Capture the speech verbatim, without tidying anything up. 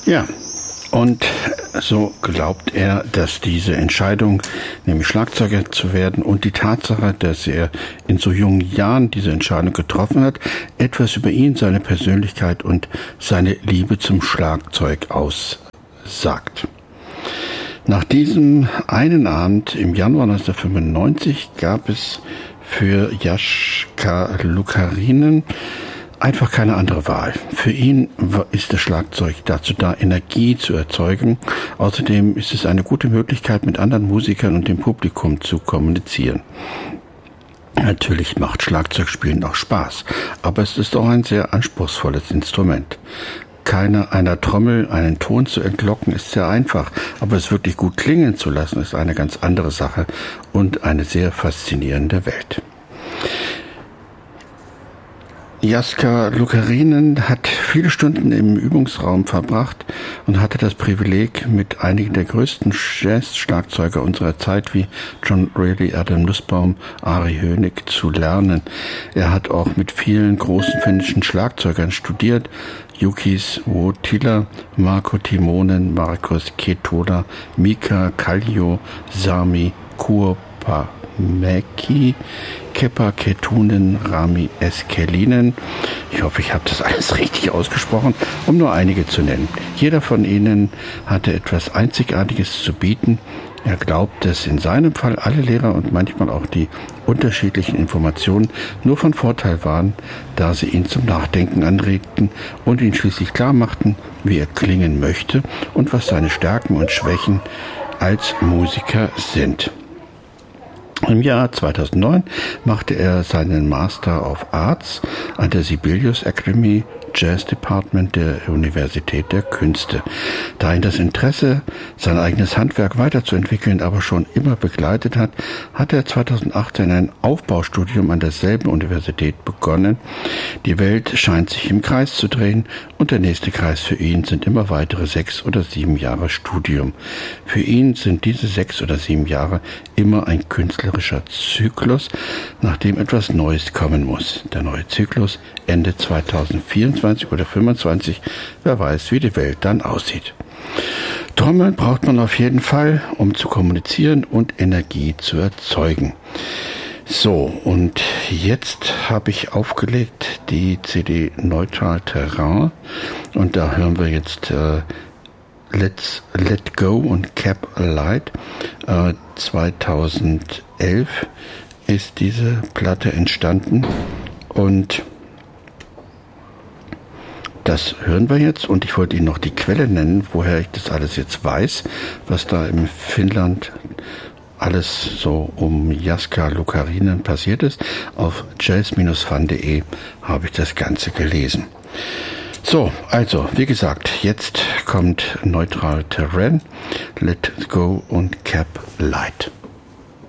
Ja, und so glaubt er, dass diese Entscheidung, nämlich Schlagzeuger zu werden, und die Tatsache, dass er in so jungen Jahren diese Entscheidung getroffen hat, etwas über ihn, seine Persönlichkeit und seine Liebe zum Schlagzeug aussagt. Nach diesem einen Abend im Januar neunzehnhundertfünfundneunzig gab es für Jaska Lukarinen einfach keine andere Wahl. Für ihn ist das Schlagzeug dazu da, Energie zu erzeugen. Außerdem ist es eine gute Möglichkeit, mit anderen Musikern und dem Publikum zu kommunizieren. Natürlich macht Schlagzeugspielen auch Spaß, aber es ist auch ein sehr anspruchsvolles Instrument. Keiner einer Trommel einen Ton zu entlocken ist sehr einfach, aber es wirklich gut klingen zu lassen ist eine ganz andere Sache und eine sehr faszinierende Welt. Jaska Lukarinen hat viele Stunden im Übungsraum verbracht und hatte das Privileg, mit einigen der größten Jazz-Schlagzeuger unserer Zeit wie John Reilly, Adam Nussbaum, Ari Hoenig zu lernen. Er hat auch mit vielen großen finnischen Schlagzeugern studiert, Jukis Vuotila, Marko Timonen, Markus Ketola, Mika Kallio, Sami Kuoppamäki, Keppa Kettunen, Rami Eskelinen. Ich hoffe, ich habe das alles richtig ausgesprochen, um nur einige zu nennen. Jeder von ihnen hatte etwas Einzigartiges zu bieten. Er glaubt, dass in seinem Fall alle Lehrer und manchmal auch die unterschiedlichen Informationen nur von Vorteil waren, da sie ihn zum Nachdenken anregten und ihn schließlich klar machten, wie er klingen möchte und was seine Stärken und Schwächen als Musiker sind. Im Jahr zweitausendneun machte er seinen Master of Arts an der Sibelius Academy Jazz Department der Universität der Künste. Da ihn das Interesse, sein eigenes Handwerk weiterzuentwickeln, aber schon immer begleitet hat, hat er zweitausendachtzehn ein Aufbaustudium an derselben Universität begonnen. Die Welt scheint sich im Kreis zu drehen und der nächste Kreis für ihn sind immer weitere sechs oder sieben Jahre Studium. Für ihn sind diese sechs oder sieben Jahre immer ein künstlerischer Zyklus, nach dem etwas Neues kommen muss. Der neue Zyklus Ende zweitausendvierundzwanzig oder fünfundzwanzig, wer weiß, wie die Welt dann aussieht. Trommeln braucht man auf jeden Fall, um zu kommunizieren und Energie zu erzeugen. So, und jetzt habe ich aufgelegt die C D Neutral Terrain und da hören wir jetzt äh, Let's Let Go und Cap Light. Äh, zweitausendelf ist diese Platte entstanden und das hören wir jetzt und ich wollte Ihnen noch die Quelle nennen, woher ich das alles jetzt weiß, was da in Finnland alles so um Jaska Lukarinen passiert ist. Auf jazz Bindestrich fun punkt de habe ich das Ganze gelesen. So, also, wie gesagt, jetzt kommt Neutral Terrain, Let Go und Cap Light.